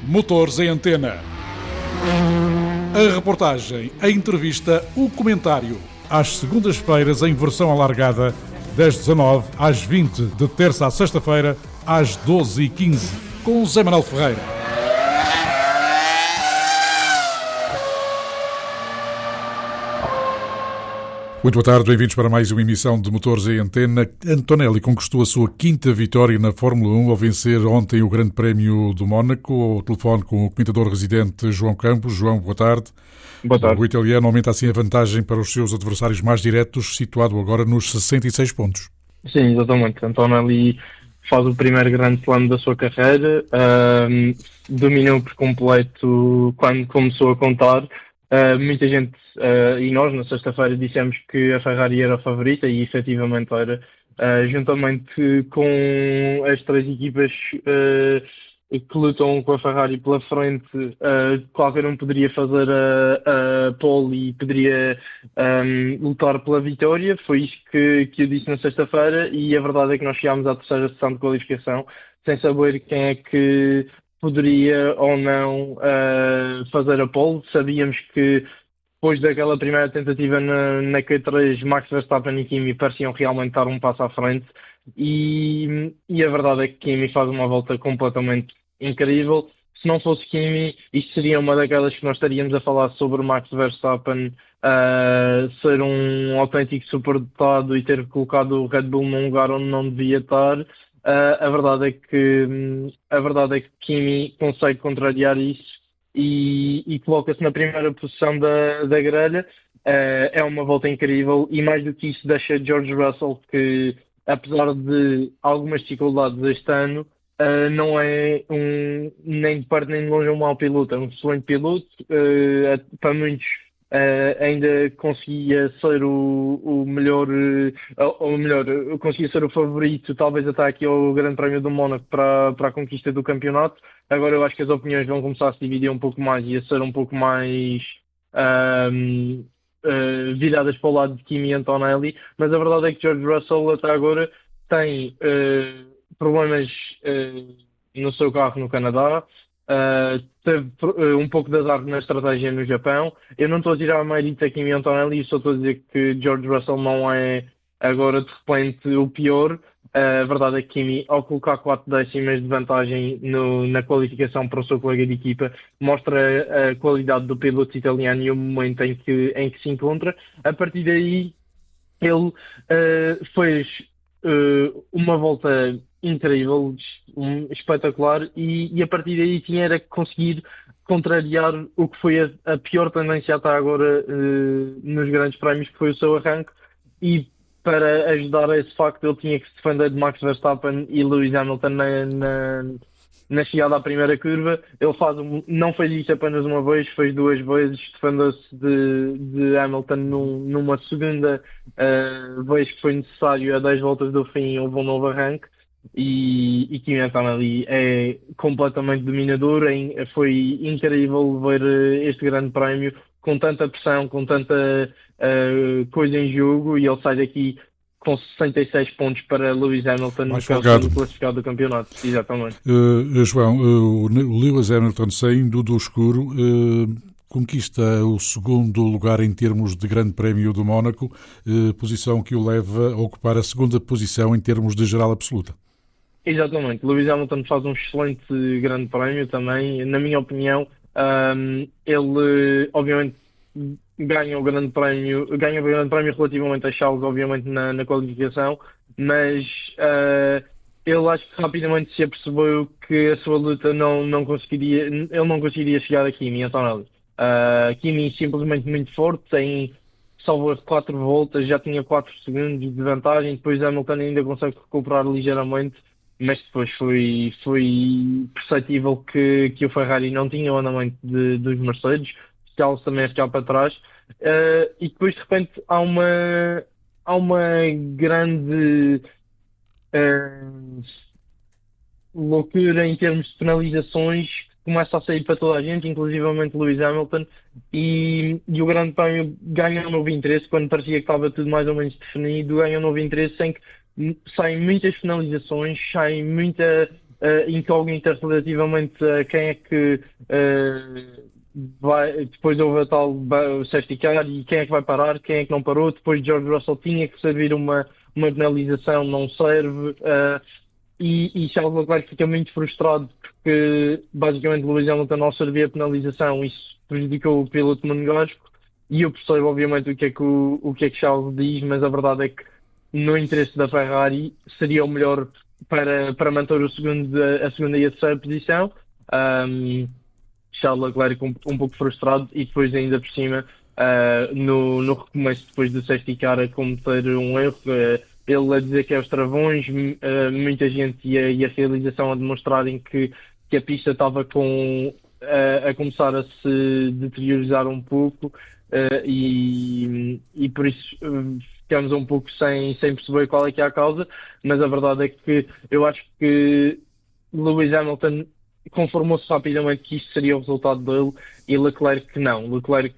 Motores em Antena. A reportagem, a entrevista, o comentário. Às segundas-feiras em versão alargada, das 19 às 20, de terça à sexta-feira, às 12h15, com Zé Manuel Ferreira. Muito boa tarde, bem-vindos para mais uma emissão de Motores em Antena. Antonelli conquistou a sua quinta vitória na Fórmula 1 ao vencer ontem o Grande Prémio do Mónaco, ao telefone com o comentador residente João Campos. João, boa tarde. Boa tarde. O italiano aumenta assim a vantagem para os seus adversários mais diretos, situado agora nos 66 pontos. Sim, exatamente. Antonelli faz o primeiro grande slam da sua carreira, dominou por completo quando começou a contar. Muita gente, e nós na sexta-feira dissemos que a Ferrari era a favorita e efetivamente era, juntamente com as três equipas que lutam com a Ferrari pela frente, qualquer um poderia fazer a pole e poderia lutar pela vitória. Foi isso que eu disse na sexta-feira, e a verdade é que nós chegámos à terceira sessão de qualificação sem saber quem é que poderia ou não fazer a pole. Sabíamos que depois daquela primeira tentativa na Q3, Max Verstappen e Kimi pareciam realmente estar um passo à frente, e a verdade é que Kimi faz uma volta completamente incrível. Se não fosse Kimi, isto seria uma daquelas que nós estaríamos a falar sobre Max Verstappen ser um autêntico superdotado e ter colocado o Red Bull num lugar onde não devia estar. A verdade é que Kimi consegue contrariar isso e coloca-se na primeira posição da grelha. É uma volta incrível, e mais do que isso deixa George Russell, que apesar de algumas dificuldades este ano, não é nem de perto nem de longe um mau piloto. É um excelente piloto, para muitos ainda conseguia ser o melhor, ou melhor, conseguia ser o favorito, talvez até aqui ao Grande Prémio do Mónaco para a conquista do campeonato. Agora eu acho que as opiniões vão começar a se dividir um pouco mais e a ser um pouco mais viradas para o lado de Kimi e Antonelli, mas a verdade é que George Russell até agora tem problemas no seu carro no Canadá. Teve um pouco de azar na estratégia no Japão. Eu não estou a tirar a mérito a Kimi Antonelli, só estou a dizer que George Russell não é agora de repente o pior. A verdade é que Kimi, ao colocar 4 décimas de vantagem na qualificação para o seu colega de equipa, mostra a qualidade do piloto italiano e o momento em que se encontra. A partir daí ele fez uma volta incrível, espetacular, e a partir daí tinha era que conseguir contrariar o que foi a pior tendência até agora nos grandes prémios, que foi o seu arranque, e para ajudar a esse facto ele tinha que se defender de Max Verstappen e Lewis Hamilton na chegada à primeira curva. Ele não fez isso apenas uma vez, fez 2 vezes, defendeu-se de Hamilton numa segunda vez que foi necessário. A 10 voltas do fim houve um novo arranque, e Kimi Antonelli é completamente dominador. Foi incrível ver este grande prémio com tanta pressão, com tanta coisa em jogo, e ele sai daqui com 66 pontos para Lewis Hamilton, mais que é o segundo classificado do campeonato. Exatamente. João, o Lewis Hamilton, saindo do escuro, conquista o segundo lugar em termos de Grande Prémio do Mónaco, posição que o leva a ocupar a segunda posição em termos de geral absoluta. Exatamente. Lewis Hamilton faz um excelente Grande Prémio também. Na minha opinião, ele obviamente ganha o Grande Prémio relativamente a Charles, obviamente na qualificação, mas ele acho que rapidamente se apercebeu que a sua luta ele não conseguiria chegar a Kimi Antonelli. Kimi simplesmente muito forte, tem salvo 4 voltas, já tinha 4 segundos de vantagem. Depois Hamilton ainda consegue recuperar ligeiramente, mas depois foi perceptível que o Ferrari não tinha o andamento dos Mercedes. Charles também a ficar para trás, e depois de repente há uma grande loucura em termos de penalizações que começa a sair para toda a gente, inclusivamente Lewis Hamilton, e o Grande Prémio ganha um novo interesse. Quando parecia que estava tudo mais ou menos definido, ganha um novo interesse em que saem muitas penalizações, sai muita incógnita relativamente a quem é que vai, depois houve a tal safety car e quem é que vai parar, quem é que não parou, depois George Russell tinha que servir uma penalização, não serve, e Charles Leclerc fica muito frustrado porque basicamente Lewis Hamilton não servia a penalização, isso prejudicou o piloto monegasco, e eu percebo obviamente o que é que Charles diz, mas a verdade é que no interesse da Ferrari seria o melhor para manter a segunda e a terceira posição. Charles Leclerc um pouco frustrado e depois ainda por cima no recomeço depois do safety car a cometer um erro, ele a dizer que é os travões, muita gente e a realização a demonstrarem que a pista estava a começar a se deteriorar um pouco, e por isso ficamos um pouco sem perceber qual é que é a causa, mas a verdade é que eu acho que Lewis Hamilton conformou-se rapidamente que isto seria o resultado dele e Leclerc não. Leclerc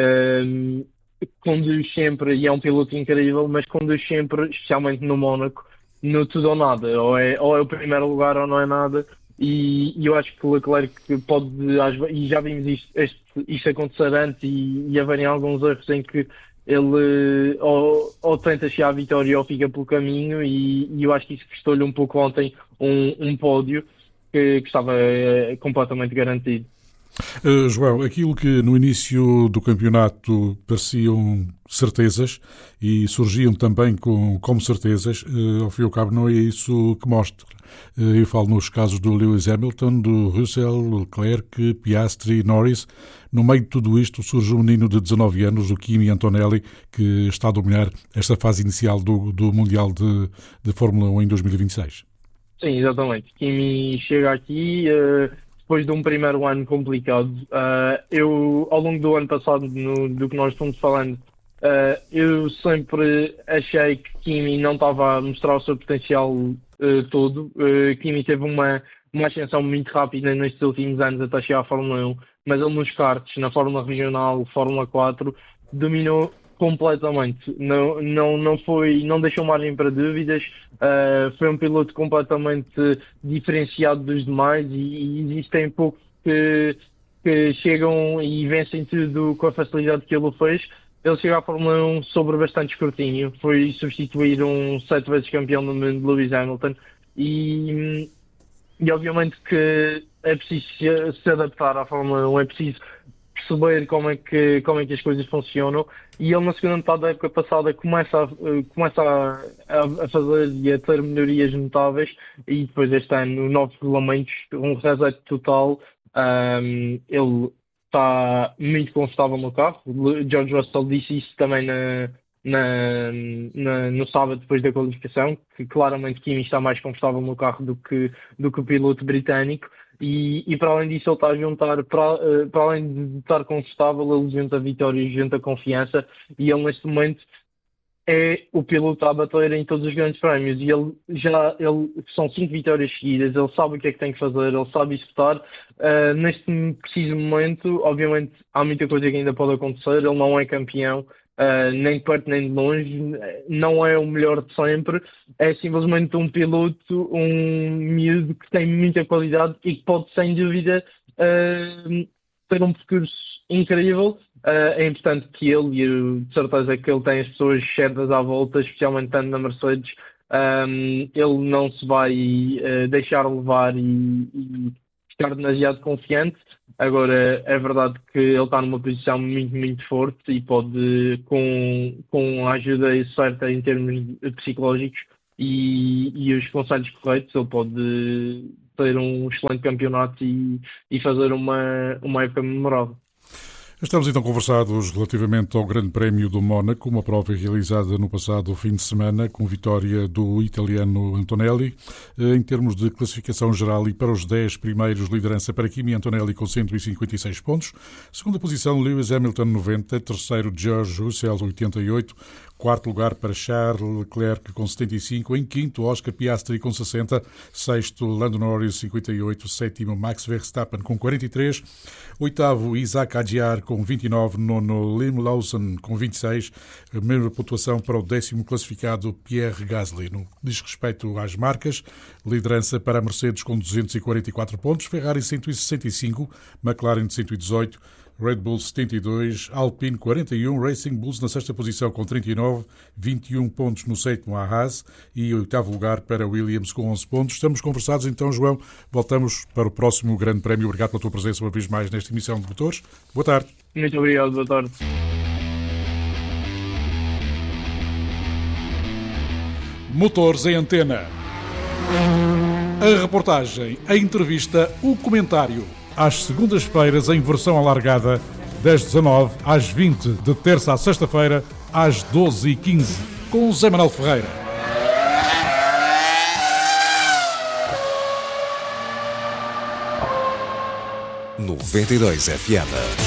conduz sempre, e é um piloto incrível, mas conduz sempre, especialmente no Mónaco, no tudo ou nada. Ou é o primeiro lugar ou não é nada. E eu acho que o Leclerc pode, e já vimos isto acontecer antes e haverem alguns erros em que ele ou tenta chegar à vitória ou fica pelo caminho, e eu acho que isso custou-lhe um pouco ontem um pódio que estava completamente garantido. João, aquilo que no início do campeonato pareciam certezas e surgiam também como certezas, ao fim e ao cabo não é isso que mostra. Eu falo nos casos do Lewis Hamilton, do Russell, Leclerc, Piastri, Norris. No meio de tudo isto surge um menino de 19 anos, o Kimi Antonelli, que está a dominar esta fase inicial do Mundial de Fórmula 1 em 2026. Sim, exatamente. Kimi chega aqui depois de um primeiro ano complicado. Eu, ao longo do ano passado, do que nós fomos falando, eu sempre achei que Kimi não estava a mostrar o seu potencial todo. Kimi teve uma ascensão muito rápida nestes últimos anos até chegar à Fórmula 1, mas ele nos karts, na Fórmula Regional, Fórmula 4, dominou completamente. Não deixou margem para dúvidas. Foi um piloto completamente diferenciado dos demais, e existem poucos que chegam e vencem tudo com a facilidade que ele o fez. Ele chegou à Fórmula 1 sobre bastante escrutínio. Foi substituir um 7 vezes campeão do mundo, Lewis Hamilton, e obviamente que é preciso se adaptar à Fórmula 1, é preciso perceber como é que as coisas funcionam, e ele na segunda metade da época passada começa a fazer e a ter melhorias notáveis, e depois este ano novos regulamentos, um reset total. Ele está muito confortável no carro. George Russell disse isso também no sábado depois da qualificação, que claramente Kimi está mais confortável no carro do que o piloto britânico. E para além disso ele está a juntar, para além de estar confortável, ele junta vitórias, junta confiança, e ele neste momento é o piloto a bater em todos os grandes prémios, e ele são 5 vitórias seguidas, ele sabe o que é que tem que fazer, ele sabe executar. Neste preciso momento, obviamente há muita coisa que ainda pode acontecer, ele não é campeão, nem de perto nem de longe, não é o melhor de sempre, é simplesmente um piloto, um miúdo que tem muita qualidade e que pode sem dúvida ter um percurso incrível. É importante que ele, e eu de certeza que ele tem as pessoas certas à volta, especialmente tanto na Mercedes, ele não se vai deixar levar e ficar demasiado confiante. Agora, é verdade que ele está numa posição muito, muito forte e pode, com a ajuda certa em termos psicológicos e os conselhos corretos, ele pode ter um excelente campeonato e fazer uma época memorável. Estamos então conversados relativamente ao Grande Prémio do Mónaco, uma prova realizada no passado fim de semana, com vitória do italiano Antonelli. Em termos de classificação geral e para os 10 primeiros, liderança para Kimi Antonelli com 156 pontos. Segunda posição, Lewis Hamilton, 90. Terceiro, George Russell, 88. Quarto lugar para Charles Leclerc com 75. Em quinto, Oscar Piastri com 60. Sexto, Lando Norris 58. Sétimo, Max Verstappen com 43. Oitavo, Isaac Hadjar com 29. Nono, Liam Lawson com 26. A mesma pontuação para o 10º classificado, Pierre Gasly. No que diz respeito às marcas, liderança para a Mercedes com 244 pontos, Ferrari 165, McLaren 118, Red Bull 72, Alpine 41, Racing Bulls na sexta posição com 39, 21 pontos no sétimo a Haas e oitavo lugar para Williams com 11 pontos. Estamos conversados então, João. Voltamos para o próximo Grande Prémio. Obrigado pela tua presença uma vez mais nesta emissão de Motores. Boa tarde. Muito obrigado, boa tarde. Motores em Antena. A reportagem, a entrevista, o comentário. Às segundas-feiras, em versão alargada, das 19 às 20, de terça à sexta-feira, às 12h15, com José Manuel Ferreira. No 92 FM.